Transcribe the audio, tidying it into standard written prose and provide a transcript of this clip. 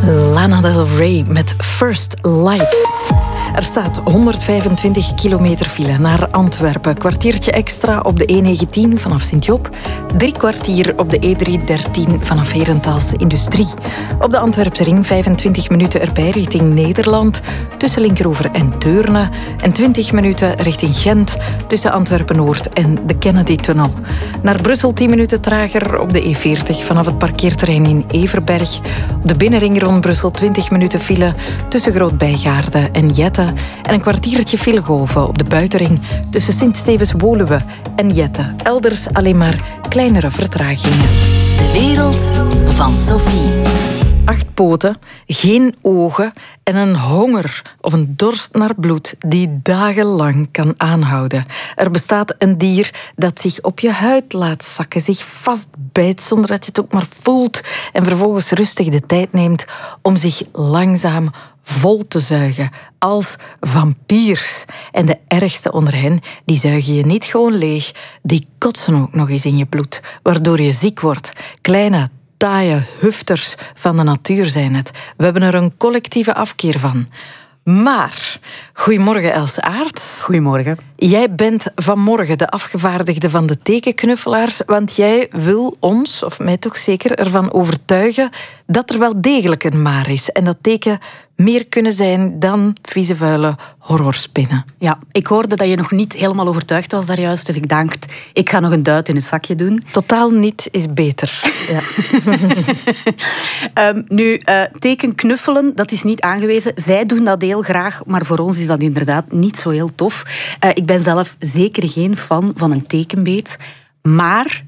Lana Del Rey met First Light. Er staat 125 kilometer file naar Antwerpen. Kwartiertje extra op de E19 vanaf Sint-Job. 3 kwartier op de E313 vanaf Herentals Industrie. Op de Antwerpse ring 25 minuten erbij richting Nederland. Tussen Linkeroever en Deurne. En 20 minuten richting Gent. Tussen Antwerpen-Noord en de Kennedy-tunnel. Naar Brussel 10 minuten trager op de E40 vanaf het parkeerterrein in Everberg. Op de binnenring rond Brussel 20 minuten file tussen Groot-Bijgaarde en Jette. En een kwartiertje filegolven op de buitenring tussen Sint-Stevens-Woluwe en Jette. Elders alleen maar kleinere vertragingen. De wereld van Sophie. 8 poten, geen ogen en een honger of een dorst naar bloed die dagenlang kan aanhouden. Er bestaat een dier dat zich op je huid laat zakken, zich vastbijt zonder dat je het ook maar voelt en vervolgens rustig de tijd neemt om zich langzaam vol te zuigen, als vampiers. En de ergste onder hen, die zuigen je niet gewoon leeg, die kotsen ook nog eens in je bloed, waardoor je ziek wordt. Kleine, taaie hufters van de natuur zijn het. We hebben er een collectieve afkeer van. Maar, goedemorgen Else Aert. Goedemorgen. Jij bent vanmorgen de afgevaardigde van de tekenknuffelaars, want jij wil ons, of mij toch zeker, ervan overtuigen dat er wel degelijk een maar is. En dat teken meer kunnen zijn dan vieze vuile horrorspinnen. Ja, ik hoorde dat je nog niet helemaal overtuigd was daar juist, dus ik dacht, ik ga nog een duit in het zakje doen. Totaal niet is beter. Ja. Tekenknuffelen, dat is niet aangewezen. Zij doen dat heel graag, maar voor ons is dat inderdaad niet zo heel tof. Ik ben zelf zeker geen fan van een tekenbeet. Maar